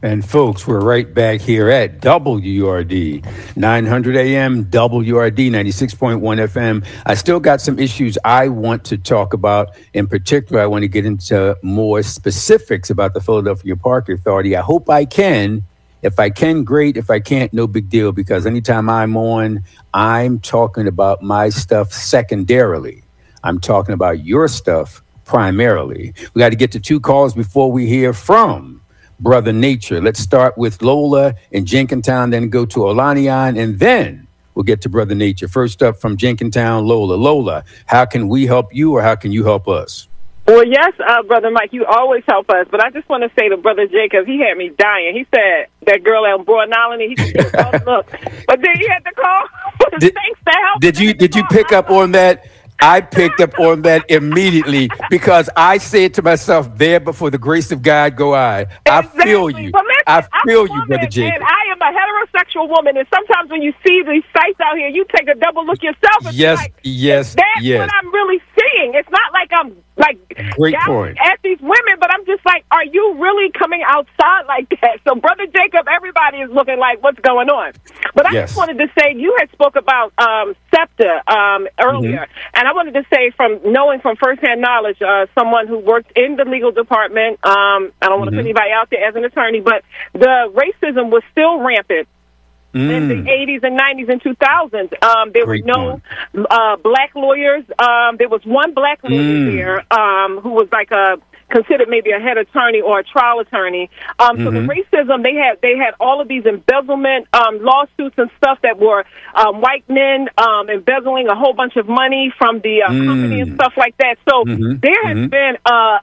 And folks, we're right back here at WRD, 900 AM, WRD, 96.1 FM. I still got some issues I want to talk about. In particular, I want to get into more specifics about the Philadelphia Park Authority. I hope I can. If I can, great. If I can't, no big deal, because anytime I'm on, I'm talking about my stuff secondarily. I'm talking about your stuff primarily. We got to get to 2 calls before we hear from Brother Nature. Let's start with Lola in Jenkintown, then go to Olanian, and then we'll get to Brother Nature. First up from Jenkintown, Lola. Lola, how can we help you, or how can you help us? Well, yes, Brother Mike, you always help us. But I just want to say to Brother Jacob, he had me dying. He said that girl on Broad Island, he said, look. But then he had to call. Thanks to help. Did you pick up on that? I picked up on that immediately, because I said to myself, there before the grace of God go I. I feel you. Listen, I feel you, Brother Jacob. And I am a heterosexual woman, and sometimes when you see these sites out here, you take a double look yourself. And Yes. That's what I'm really seeing. It's not like I'm Great point. at these women, but I'm just like, are you really coming outside like that? So, Brother Jacob, everybody is looking like, what's going on? But I just wanted to say, you had spoke about SEPTA earlier, and I wanted to say, from knowing from firsthand knowledge, someone who worked in the legal department, I don't want to put anybody out there as an attorney, but the racism was still rampant in the 80s and 90s and 2000s. There were no black lawyers. There was one black lawyer there who was like considered maybe a head attorney or a trial attorney. So the racism, they had all of these embezzlement lawsuits and stuff that were white men embezzling a whole bunch of money from the company and stuff like that. So there has been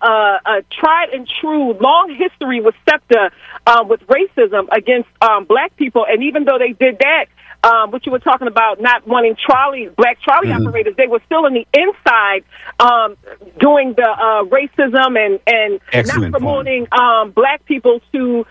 a tried and true long history with SEPTA with racism against black people. And even though they did that, what you were talking about, not wanting black trolley operators, they were still in the inside doing the racism and not promoting black people to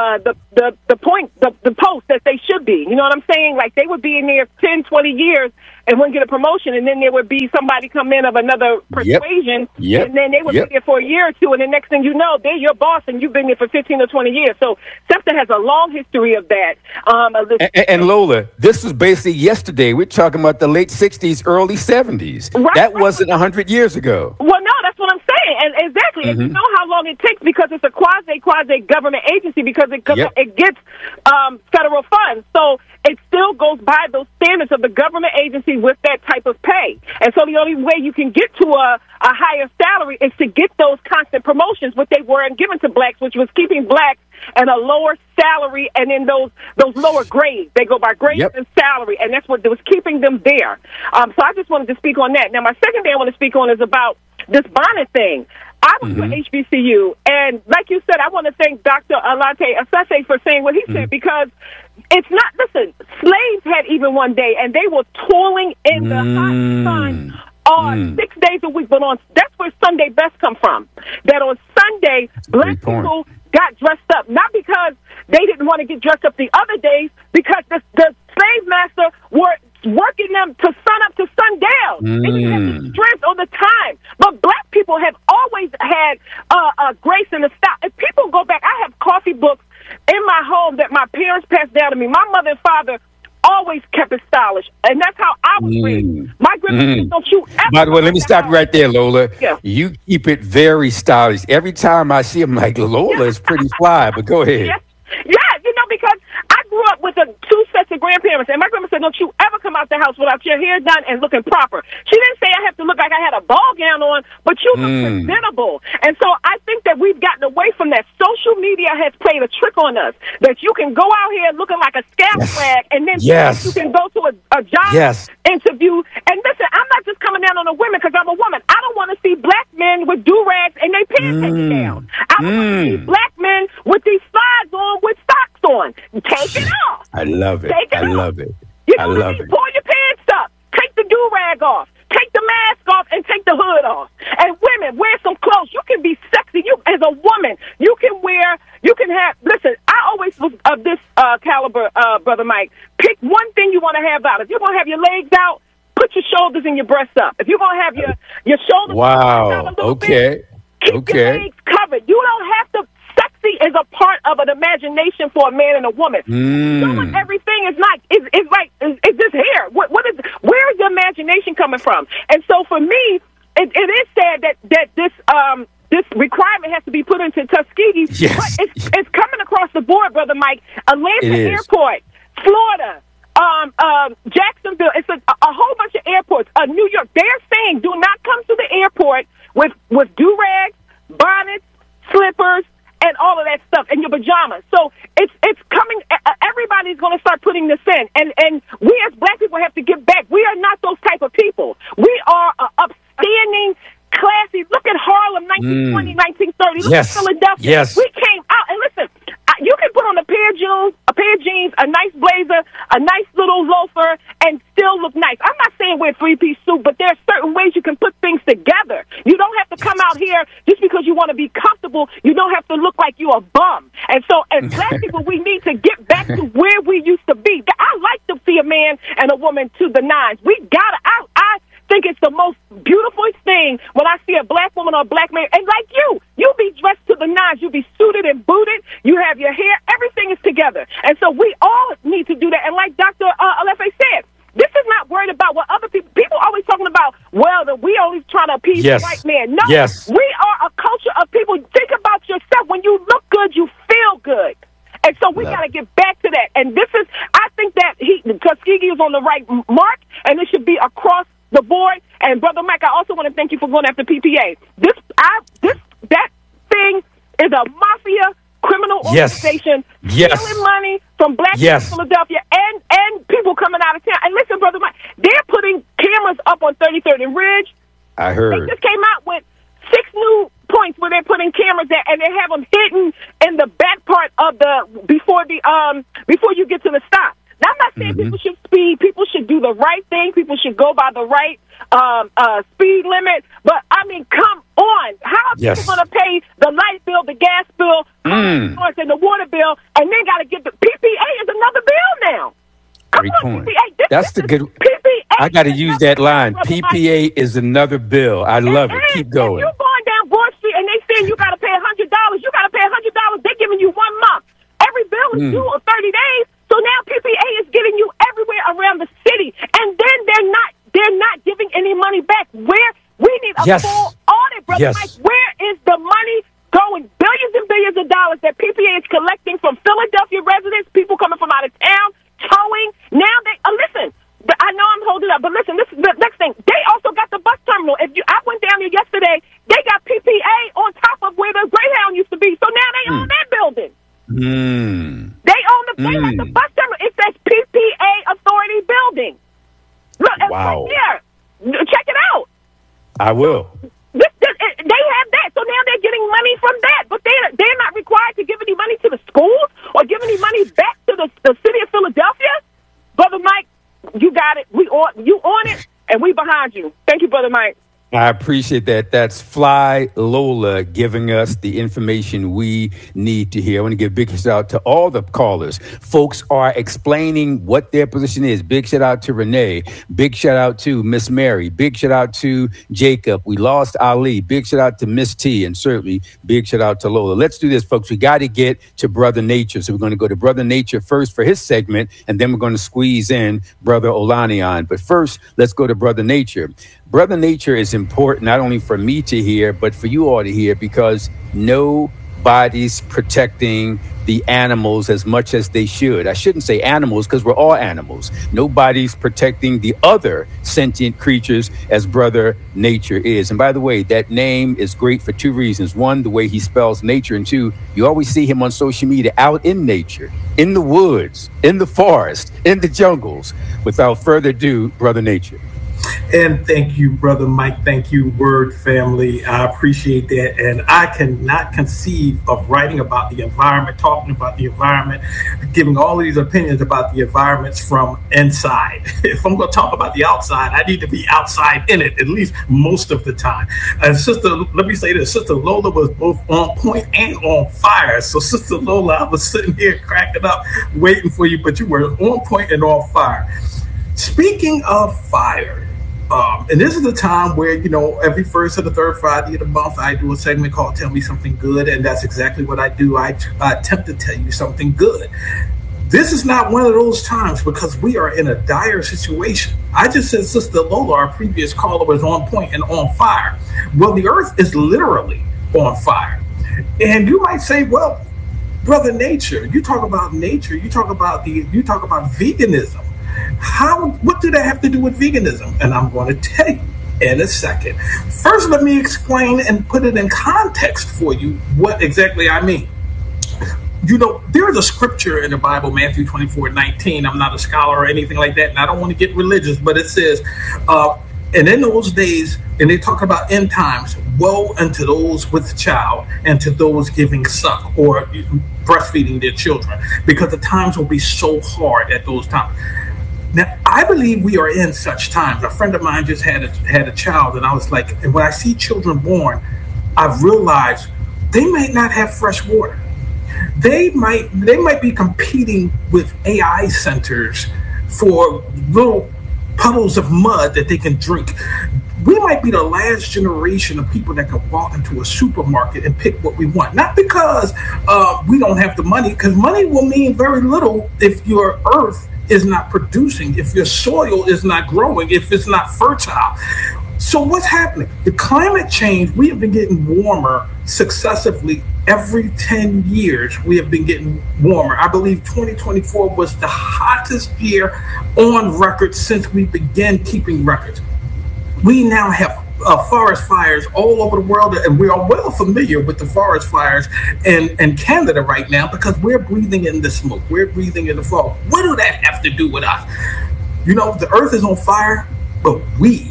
the post that they should be. You know what I'm saying? Like, they would be in there 10, 20 years and wouldn't get a promotion, and then there would be somebody come in of another persuasion, and then they would be there for a year or two, and the next thing you know, they're your boss, and you've been there for 15 or 20 years. So SEPTA has a long history of that. And Lola, this was basically yesterday. We're talking about the late 60s, early 70s. That wasn't 100 years ago. Well, no, that's what I'm saying. And exactly. And you know how long it takes, because it's a quasi government agency, because it gets federal funds. So it still goes by those standards of the government agency with that type of pay. And so the only way you can get to a higher salary is to get those constant promotions, which they weren't given to blacks, which was keeping blacks at a lower salary and in those lower grades. They go by grades and salary, and that's what was keeping them there. So I just wanted to speak on that. Now, my second thing I want to speak on is about this bonnet thing. I was with HBCU, and like you said, I want to thank Dr. Alante Asase for saying what he said, because it's not, listen, slaves had even one day, and they were toiling in the hot sun on 6 days a week, but that's where Sunday best come from. That on Sunday, black people got dressed up, not because they didn't want to get dressed up the other days, because the slave master were working them to sun up to sundown. They didn't have the strength or the time. But black people have always had grace and a style. If people go back, I have coffee books in my home that my parents passed down to me. My mother and father always kept it stylish, and that's how I was raised. My grandmother said, don't you ever... By the way, let me stop you right there, Lola. You keep it very stylish. Every time I see him, like, Lola is pretty fly, but go ahead. Because I grew up with two sets of grandparents, and my grandma said, don't you ever come out the house without your hair done and looking proper. She didn't say I have to look like I had a ball gown on, but you look presentable. And so I think that we've gotten away from that. Social media has played a trick on us, that you can go out here looking like a scallywag, and then you can go to a job interview. And listen, I'm not just coming down on the women because I'm a woman. I don't want to see black men with do-rags and their pants taken down. I don't want to see black men with these slides on with socks on. Take it off. I love it. I love it. I love it. Pull your pants up. Take the do-rag off. Take the mask off and take the hood off. And women, wear some clothes. You can be sexy. You, as a woman, you can have, listen, I always was of this caliber, Brother Mike. Pick one thing you want to have out. If you're going to have your legs out, put your shoulders and your breasts up. If you're going to have your shoulders out a little bit, keep your legs covered. You don't have to. Sexy is a part of an imagination. imagination for a man and a woman. Doing everything is not, it's just here. Where is the imagination coming from? And so for me, it is sad that this requirement has to be put into Tuskegee. Yes. But it's coming across the board, Brother Mike. Atlanta Airport, Florida, Jacksonville. It's a whole bunch of airports. New York. They're saying do not come to the airport with do-rags, bonnets, slippers, and all of that stuff, and your pajamas. So it's coming. Everybody's going to start putting this in, and we as black people have to give back. We are not those type of people. We are upstanding, classy. Look at Harlem, 1920, 1930. Look at Philadelphia. Yes. We came out, and listen, you can put on a pair of jeans, a nice blazer, a nice little loafer, and still look nice. I'm not saying wear a three-piece suit, but there are certain ways you can put things together. You don't have to come out here just because you want to be comfortable. You don't have to look like you're a bum. And so as black people, we need to get back to where we used to be. I like to see a man and a woman to the nines. We gotta out. I think it's the most beautiful thing when I see a black woman or a black man, and like you be dressed to the nines, you be suited and booted, you have your hair, everything is together. And so we all need to do that. And like Dr. Alefe said, this is not worried about what other people always talking about, well, that we always trying to appease the white man. No, we are a culture of people. Think about yourself. When you look good, you feel good. And so we got to get back to that. And I think that Tuskegee is on the right mark, and it should be across the board. And Brother Mike, I also want to thank you for going after PPA. That thing is a mafia criminal organization stealing money from black people in Philadelphia and people coming out of town. And listen, Brother Mike, they're putting cameras up on 33rd and Ridge. I heard. They just came out with 6 new points where they're putting cameras there, and they have them hidden in the back part of before you get to the stop. Now, I'm not saying people should speed. People should do the right thing. People should go by the right speed limit. But, I mean, come on. How are people going to pay the light bill, the gas bill, and the water bill, and then got to get the PPA is another bill now? Come on, PPA. That's the good. PPA. I got to use that line. PPA is another bill. I love it. Keep going. You're going down Broad Street, and they saying you got to pay $100. You got to pay $100. They're giving you 1 month. Every bill is due in 30 days. So now PPA is getting you everywhere around the city, and then they're not giving any money back. Where we need a full audit, Brother Mike. Where is the money going? Billions and billions of dollars that PPA is collecting from Philadelphia residents, people coming from out of town, towing. Now they listen. I know I'm holding up, but listen. This is the next thing. They also got the bus terminal. I went down there yesterday. They got PPA on top of where the Greyhound used to be. So now they own that building. They own the bus terminal. It says PPA Authority Building. Look, it's right there. Check it out. I will. They have that, so now they're getting money from that, but they're not required to give any money to the schools or give any money back to the city of Philadelphia. Brother Mike, you got it. You on it, and we behind you. Thank you, Brother Mike. I appreciate that. That's Fly Lola giving us the information we need to hear. I want to give a big shout out to all the callers. Folks are explaining what their position is. Big shout out to Renee. Big shout out to Miss Mary. Big shout out to Jacob. We lost Ali. Big shout out to Miss T. And certainly big shout out to Lola. Let's do this, folks. We got to get to Brother Nature. So we're going to go to Brother Nature first for his segment, and then we're going to squeeze in Brother Olaniyan. But first, let's go to Brother Nature. Brother Nature is important not only for me to hear, but for you all to hear, because nobody's protecting the animals as much as they should. I shouldn't say animals because we're all animals. Nobody's protecting the other sentient creatures as Brother Nature is. And by the way, that name is great for 2 reasons. 1, the way he spells nature, and 2, you always see him on social media out in nature, in the woods, in the forest, in the jungles. Without further ado, Brother Nature. And thank you, Brother Mike. Thank you, Word family. I appreciate that. And I cannot conceive of writing about the environment, talking about the environment, giving all of these opinions about the environments from inside. If I'm going to talk about the outside, I need to be outside in it, at least most of the time. And let me say this, Sister Lola was both on point and on fire. So Sister Lola, I was sitting here cracking up, waiting for you, but you were on point and on fire. Speaking of fire, And this is the time where, every first or the third Friday of the month, I do a segment called Tell Me Something Good. And that's exactly what I do. I attempt to tell you something good. This is not one of those times because we are in a dire situation. I just said Sister Lola, our previous caller, was on point and on fire. Well, the earth is literally on fire. And you might say, well, Brother Nature, you talk about nature, you talk about veganism. What do that have to do with veganism? And I'm going to tell you in a second. First, let me explain and put it in context for you what exactly I mean. There is a scripture in the Bible, Matthew 24:19. I'm not a scholar or anything like that, and I don't want to get religious, but it says, and in those days, and they talk about end times, woe unto those with child and to those giving suck or breastfeeding their children, because the times will be so hard at those times. Now, I believe we are in such times. A friend of mine just had a child, and I was like, and when I see children born, I've realized they might not have fresh water. They might be competing with AI centers for little puddles of mud that they can drink. We might be the last generation of people that can walk into a supermarket and pick what we want. Not because we don't have the money, because money will mean very little if your earth is not producing, if your soil is not growing, if it's not fertile. So what's happening? The climate change, we have been getting warmer successively every 10 years. We have been getting warmer. I believe 2024 was the hottest year on record since we began keeping records. We now have forest fires all over the world, and we are well familiar with the forest fires in Canada right now because we're breathing in the smoke. We're breathing in the fog. What do that have to do with us? The earth is on fire, but we,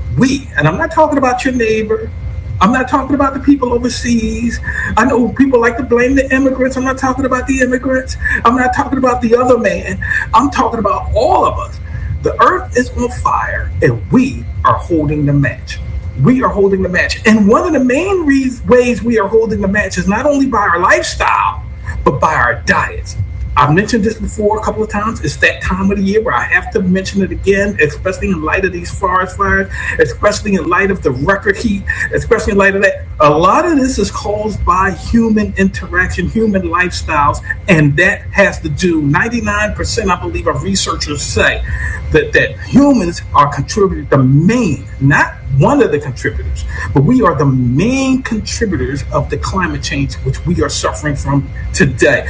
and I'm not talking about your neighbor. I'm not talking about the people overseas. I know people like to blame the immigrants. I'm not talking about the immigrants. I'm not talking about the other man. I'm talking about all of us. The earth is on fire, and we are holding the match. We are holding the match. And one of the main ways we are holding the match is not only by our lifestyle, but by our diets. I've mentioned this before a couple of times. It's that time of the year where I have to mention it again, especially in light of these forest fires, especially in light of the record heat, especially in light of that. A lot of this is caused by human interaction, human lifestyles, and that has to do, 99%, I believe, of researchers say that humans are contributing, the main, not one of the contributors, but we are the main contributors of the climate change, which we are suffering from today.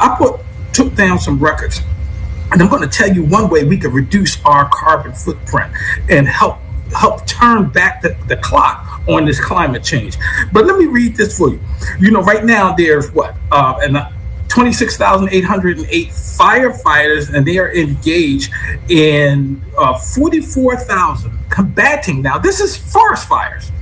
Took down some records, and I'm going to tell you one way we can reduce our carbon footprint and help turn back the clock on this climate change. But let me read this for you. Right now there's 26,808 firefighters, and they are engaged in 44,000 combating. Now this is forest fires.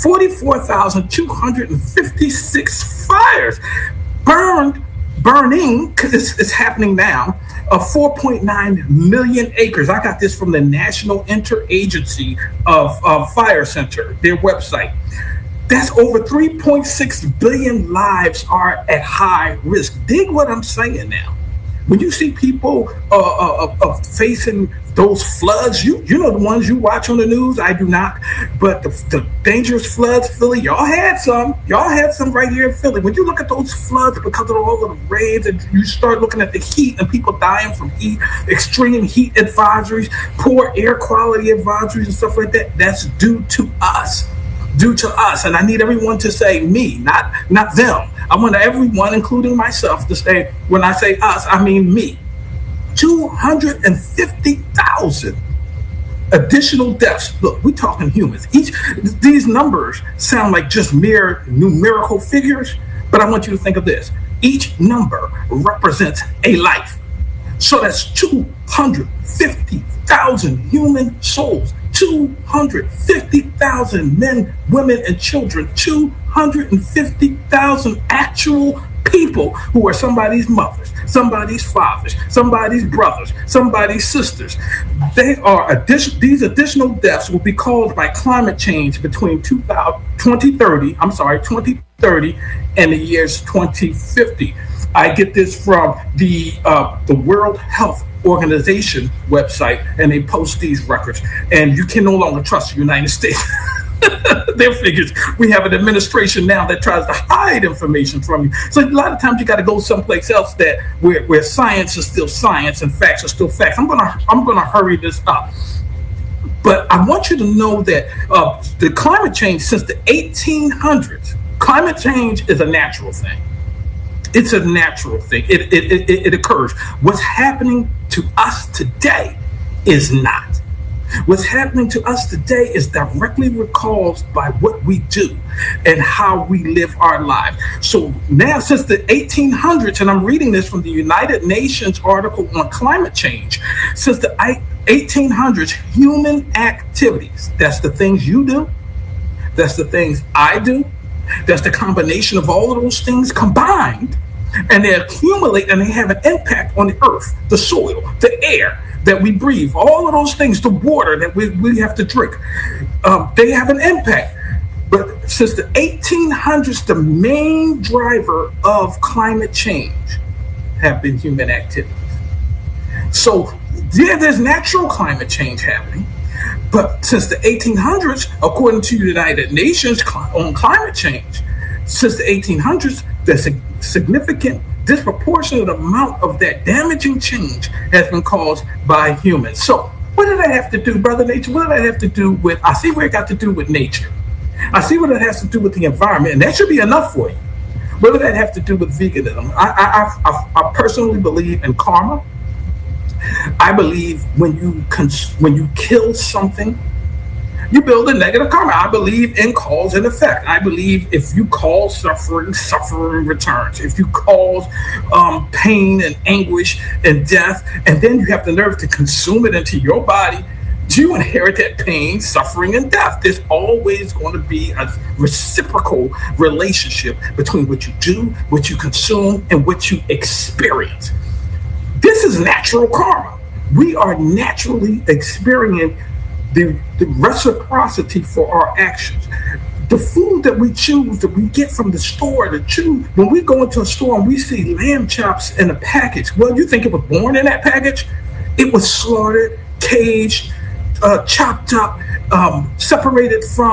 44,256 fires burning, because it's happening now, of 4.9 million acres. I got this from the National Interagency of Fire Center, their website. That's over 3.6 billion lives are at high risk. Dig what I'm saying now. When you see people facing those floods, you know the ones you watch on the news. I do not, but the dangerous floods, Philly, y'all had some right here in Philly. When you look at those floods because of all of the rains, and you start looking at the heat and people dying from heat, extreme heat advisories, poor air quality advisories and stuff like that, that's due to us. And I need everyone to say me, not them. I want everyone, including myself, to say, when I say us, I mean me. 250,000 additional deaths. Look, we're talking humans. These numbers sound like just mere numerical figures, but I want you to think of this. Each number represents a life. So that's 250,000 human souls. 250,000 men, women, and children. 250,000 actual people who are somebody's mothers, somebody's fathers, somebody's brothers, somebody's sisters. These additional deaths will be caused by climate change between 2030 and the years 2050. I get this from the World Health Organization website, and they post these records. And you can no longer trust the United States. Their figures. We have an administration now that tries to hide information from you. So a lot of times you got to go someplace else that where science is still science and facts are still facts. I'm gonna hurry this up. But I want you to know that the climate change since the 1800s, climate change is a natural thing. It's a natural thing. It occurs. What's happening to us today is not. What's happening to us today is directly caused by what we do and how we live our lives. So now, since the 1800s, and I'm reading this from the United Nations article on climate change, since the 1800s, human activities, that's the things you do, that's the things I do, that's the combination of all of those things combined, and they accumulate and they have an impact on the earth, the soil, the air that we breathe, all of those things, the water that we have to drink, they have an impact. But since the 1800s, the main driver of climate change have been human activities. So yeah, there's natural climate change happening, but since the 1800s, according to the United Nations on climate change, since the 1800s, there's a significant disproportionate amount of that damaging change has been caused by humans. So what did that have to do, Brother Nature? What did that have to do with, I see where it got to do with nature. I see what it has to do with the environment, and that should be enough for you. What did that have to do with veganism? I personally believe in karma. I believe when you kill something, you build a negative karma. I believe in cause and effect. I believe if you cause suffering, suffering returns. If you cause pain and anguish and death, and then you have the nerve to consume it into your body, you inherit that pain, suffering, and death. There's always going to be a reciprocal relationship between what you do, what you consume, and what you experience. This is natural karma. We are naturally experiencing the reciprocity for our actions. The food that we choose, that we get from the store, when we go into a store and we see lamb chops in a package, well, you think it was born in that package? It was slaughtered, caged, chopped up, separated from